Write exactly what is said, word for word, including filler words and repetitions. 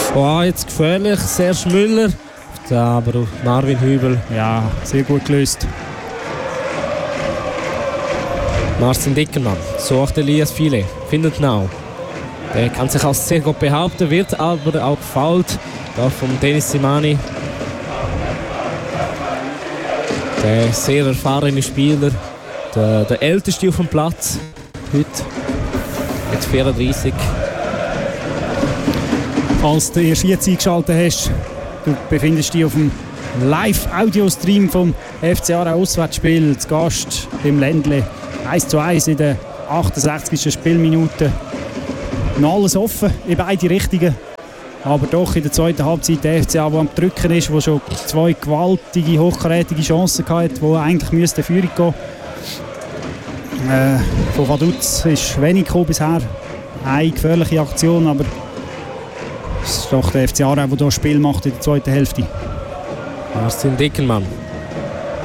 Oh, jetzt gefährlich, Serge Müller. Aber Marvin Hübel. Ja, sehr gut gelöst. Marcin Dickermann sucht Elias File, findet Nau. Der kann sich als sehr gut behaupten, wird aber auch gefoult. Da von Dennis Simani. Der sehr erfahrene Spieler. Der, der älteste auf dem Platz. Heute mit vierunddreißig. Falls du erst jetzt eingeschaltet hast, du befindest dich auf dem Live-Audio-Stream vom F C Aarau Auswärtsspiel zu Gast im Ländle. eins zu eins in der achtundsechzigsten Spielminute. Noch alles offen in beide Richtungen. Aber doch in der zweiten Halbzeit der F C A, der am Drücken ist, der schon zwei gewaltige, hochkarätige Chancen hatte, die eigentlich müsste Führung gehen. Äh, von Vaduz ist wenig gekommen bisher. Eine gefährliche Aktion, aber es ist doch der F C Aarau, der hier Spiel macht in der zweiten Hälfte. Marcin Dickermann